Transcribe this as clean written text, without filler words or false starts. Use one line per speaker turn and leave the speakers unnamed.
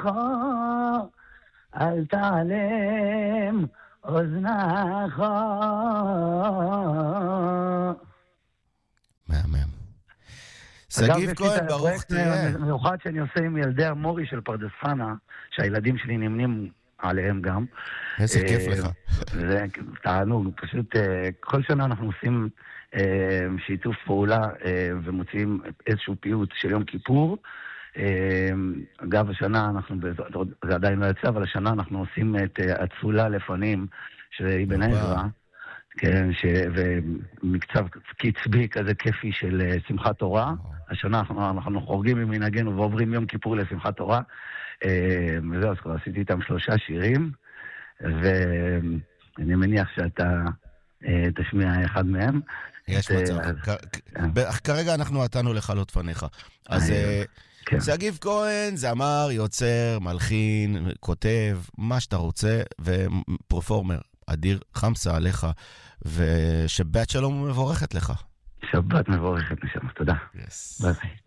אל תעלם אוזנך.
מהמם. שגיב כהן, ברוך תהיה.
מיוחד שאני עושה עם ילדי המורי של פרדס חנה, שהילדים שלי נמנים עליהם גם.
איזה כיף לך.
זה תענוג, פשוט כל שנה אנחנו עושים שיתוף פעולה ומוציאים איזשהו פיוט של יום כיפור. אגב, השנה אנחנו, זה עדיין לא יצא, אבל השנה אנחנו עושים את הצולה לפנים של אבן עזרא, כן, ומקצב קצבי כזה כיפי של שמחת תורה. השנה אנחנו חורגים ממנהגנו ועוברים יום כיפור לשמחת תורה. וזהו, אז כבר עשיתי איתם 3 שירים, ואני מניח שאתה תשמיע אחד מהם.
יש מצב. כרגע אנחנו נתנו לך לא תפניך. אז שגיב כהן, זמר, יוצר, מלחין, כותב, מה שאתה רוצה, ופרפורמר אדיר, חמסה עליך, ושבת שלום ומבורכת לך.
שבת מבורכת נשמה, תודה. ביי.